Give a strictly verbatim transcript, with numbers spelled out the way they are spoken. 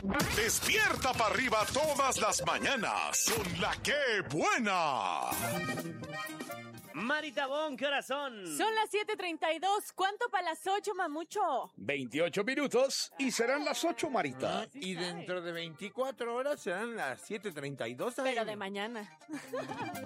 Despierta para arriba todas las mañanas con la que buena. Marita Bon, ¿qué horas son? Son las siete treinta y dos. ¿Cuánto para las ocho, mamucho? veintiocho minutos y serán las ocho, Marita. Ah, y dentro de veinticuatro horas serán las siete treinta y dos. Pero de mañana.